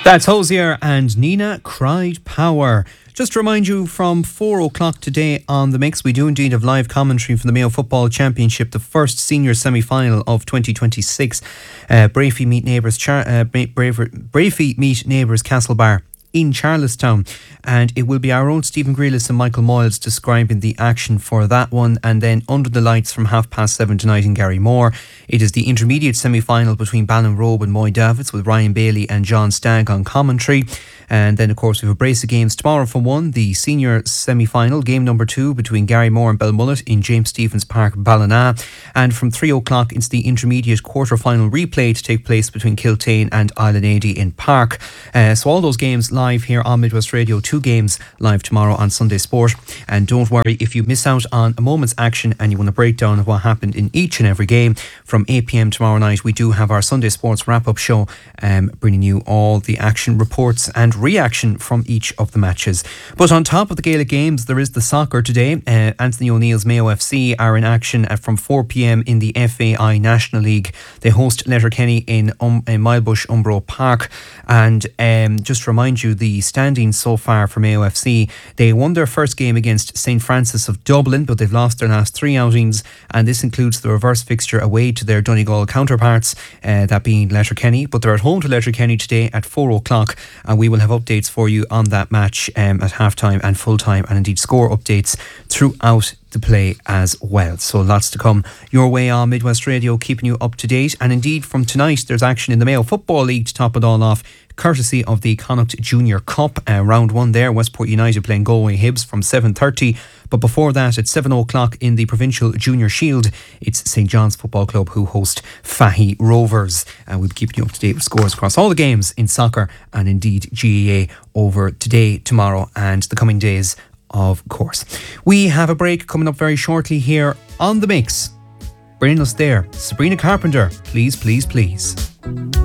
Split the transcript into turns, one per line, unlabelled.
That's Hosier and Nina Cried Power. Just to remind you, from 4 o'clock today on The Mix, we do indeed have live commentary from the Mayo Football Championship, the first senior semi-final of 2026. Brafey meet neighbours Castlebar in Charlestown, and it will be our own Stephen Grealis and Michael Moyles describing the action for that one. And then Under the Lights from 7:30 tonight in Garrymore. It is the intermediate semi-final between Ballinrobe and Moy Davids, with Ryan Bailey and John Stagg on commentary. And then of course we have a brace of games tomorrow from 1, the senior semi-final, game number 2 between Garrymore and Belmullet in James Stephens Park, Ballina. And from 3 o'clock it's the intermediate quarter-final replay to take place between Kiltane and Island Ady in Park. So all those games live here on Midwest Radio, 2 games live tomorrow on Sunday Sport. And don't worry if you miss out on a moment's action and you want a breakdown of what happened in each and every game. From 8 p.m. tomorrow night we do have our Sunday Sports wrap-up show, bringing you all the action reports and reaction from each of the matches. But on top of the Gaelic games, there is the soccer today. Anthony O'Neill's Mayo FC are in action from 4 p.m. in the FAI National League. They host Letterkenny in Milebush Umbro Park. And just to remind you, the standings so far for Mayo FC, they won their first game against St Francis of Dublin, but they've lost their last 3 outings, and this includes the reverse fixture away to their Donegal counterparts, that being Letterkenny. But they're at home to Letterkenny today at 4 o'clock, and we will have updates for you on that match at half-time and full-time, and indeed score updates throughout the play as well. So lots to come your way on Midwest Radio, keeping you up to date. And indeed from tonight there's action in the Mayo Football League to top it all off, courtesy of the Connacht Junior Cup. Round 1 there, Westport United playing Galway Hibs from 7:30. But before that, at 7 o'clock in the Provincial Junior Shield, it's St John's Football Club who host Fahy Rovers. And we'll be keeping you up to date with scores across all the games in soccer and indeed GAA over today, tomorrow and the coming days, of course. We have a break coming up very shortly here on The Mix. Bringing us there, Sabrina Carpenter, Please, Please, Please.